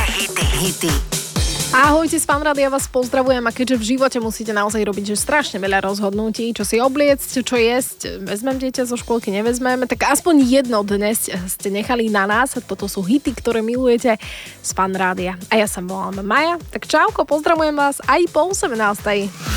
Hity. Ahojte, z Fanrádia vás pozdravujem a keďže v živote musíte naozaj robiť že strašne veľa rozhodnutí, čo si obliecť, čo jesť, vezmem dieťa zo škôlky, nevezmeme, tak aspoň jedno dnes ste nechali na nás, toto sú hity, ktoré milujete z Fanrádia. A ja sa volám Maja, tak čauko, pozdravujem vás aj po 18.